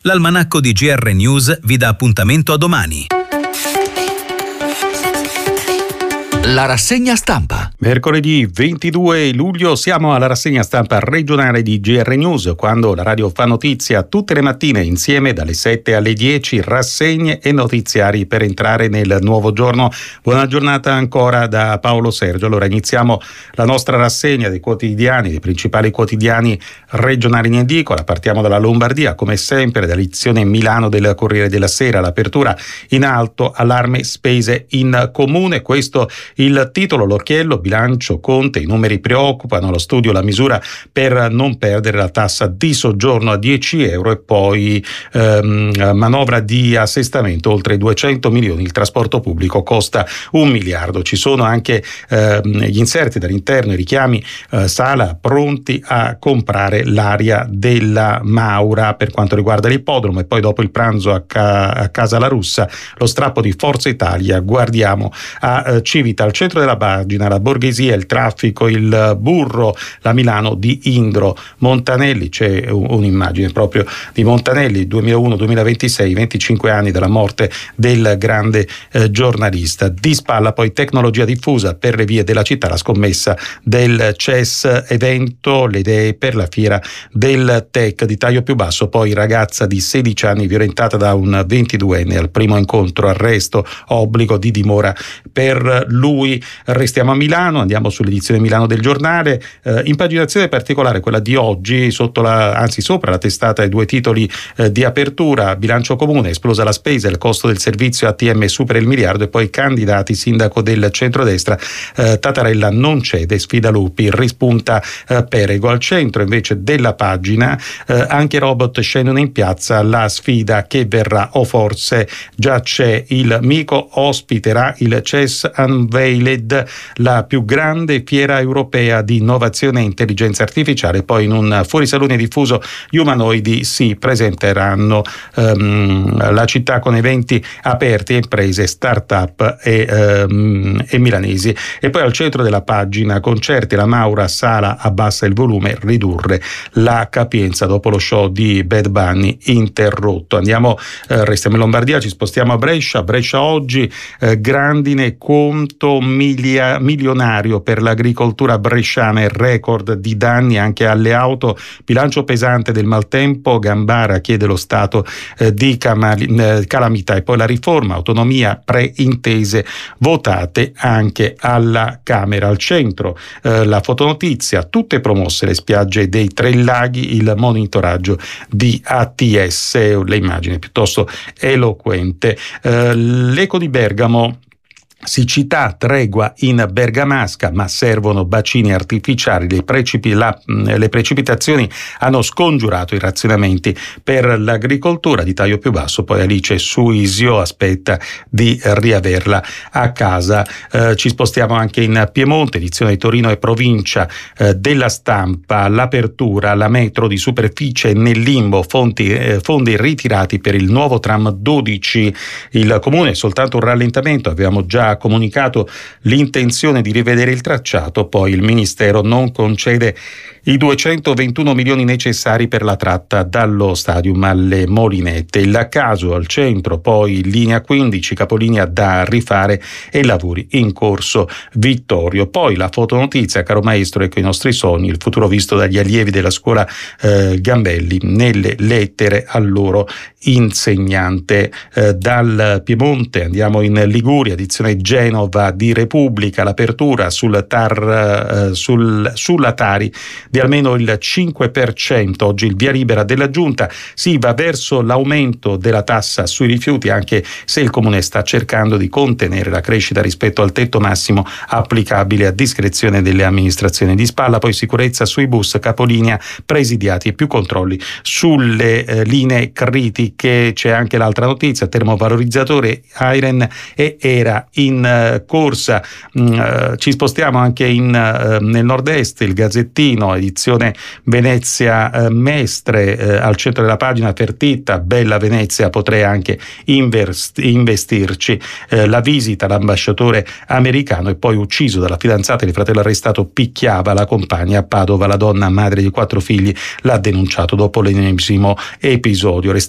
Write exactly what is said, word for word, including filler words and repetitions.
L'almanacco di G R News vi dà appuntamento a domani. La rassegna stampa. Mercoledì ventidue luglio siamo alla rassegna stampa regionale di G R News, quando la radio fa notizia tutte le mattine insieme dalle sette alle dieci, rassegne e notiziari per entrare nel nuovo giorno. Buona giornata ancora da Paolo Sergio. Allora iniziamo la nostra rassegna dei quotidiani, dei principali quotidiani regionali in edicola. Partiamo dalla Lombardia, come sempre, dall'edizione Milano del Corriere della Sera. L'apertura in alto, allarme spese in comune. Questo il titolo, l'occhiello, bilancio Conte, i numeri preoccupano, allo studio la misura per non perdere la tassa di soggiorno a dieci euro e poi ehm, manovra di assestamento oltre duecento milioni, il trasporto pubblico costa un miliardo. Ci sono anche ehm, gli inserti dall'interno, i richiami eh, Sala pronti a comprare l'area della Maura per quanto riguarda l'ippodromo, e poi dopo il pranzo a, ca- a Casa La Russa lo strappo di Forza Italia, guardiamo a eh, Civita. Al centro della pagina la borghesia, il traffico, il burro, la Milano di Indro. Montanelli, c'è un'immagine proprio di Montanelli, duemilauno duemilaventisei, venticinque anni dalla morte del grande eh, giornalista. Di spalla poi tecnologia diffusa per le vie della città, la scommessa del C E S evento, le idee per la fiera del tech. Di taglio più basso poi ragazza di sedici anni violentata da un ventiduenne al primo incontro, arresto, obbligo di dimora per lui. Restiamo a Milano, andiamo sull'edizione Milano del giornale, eh, impaginazione particolare quella di oggi, sotto la, anzi sopra la testata, i due titoli eh, di apertura: bilancio comune, esplosa la spesa, il costo del servizio A T M supera il miliardo, e poi candidati, sindaco del centrodestra, eh, Tattarella non cede, sfida Lupi, rispunta eh, Perego. Al centro invece della pagina eh, anche robot scendono in piazza, la sfida che verrà, o forse già c'è, il Mico ospiterà il C E S Unveiled, la più grande fiera europea di innovazione e intelligenza artificiale. Poi in un fuorisalone diffuso gli umanoidi si presenteranno, um, la città con eventi aperti, imprese, start-up e, um, e milanesi. E poi al centro della pagina concerti, la Maura, Sala abbassa il volume, ridurre la capienza dopo lo show di Bad Bunny interrotto. Andiamo, eh, restiamo in Lombardia, ci spostiamo a Brescia. Brescia oggi, eh, grandine, conto milia, milionario per l'agricoltura bresciana e record di danni anche alle auto, bilancio pesante del maltempo, Gambara chiede lo stato eh, di camali, eh, calamità, e poi la riforma, autonomia, preintese votate anche alla Camera. Al centro eh, la fotonotizia, tutte promosse le spiagge dei Tre Laghi, il monitoraggio di A T S, le immagini piuttosto eloquente. Eh, l'Eco di Bergamo, siccità, tregua in Bergamasca, ma servono bacini artificiali. Le, precipi, la, le precipitazioni hanno scongiurato i razionamenti per l'agricoltura. Di taglio più basso poi Alice Suisio aspetta di riaverla a casa. Eh, ci spostiamo anche in Piemonte, edizione di Torino e provincia eh, della Stampa. L'apertura, la metro di superficie nel limbo, fonti, eh, fondi ritirati per il nuovo tram dodici. Il comune soltanto un rallentamento, avevamo già comunicato l'intenzione di rivedere il tracciato, poi il ministero non concede i duecentoventuno milioni necessari per la tratta dallo stadium alle Molinette. Il caso al centro, poi linea quindici, capolinea da rifare e lavori in corso Vittorio. Poi la fotonotizia, caro maestro, ecco i nostri sogni, il futuro visto dagli allievi della scuola eh, Gambelli nelle lettere al loro insegnante. Eh, dal Piemonte andiamo in Liguria, edizione Genova di Repubblica, l'apertura sul tar, eh, sul, sulla Tari di almeno il cinque per cento. Oggi il via libera della Giunta, si va verso l'aumento della tassa sui rifiuti, anche se il Comune sta cercando di contenere la crescita rispetto al tetto massimo applicabile a discrezione delle amministrazioni. Di spalla poi sicurezza sui bus, capolinea presidiati e più controlli sulle eh, linee critiche. C'è anche l'altra notizia, termovalorizzatore Iren e era in uh, corsa. Mm, uh, ci spostiamo anche in, uh, nel nord-est, il Gazzettino, edizione Venezia eh, Mestre, eh, al centro della pagina Fertitta, bella Venezia, potrei anche invest- investirci. Eh, la visita all'ambasciatore americano, e poi ucciso dalla fidanzata, il fratello arrestato picchiava la compagna a Padova, la donna madre di quattro figli l'ha denunciato dopo l'ennesimo episodio.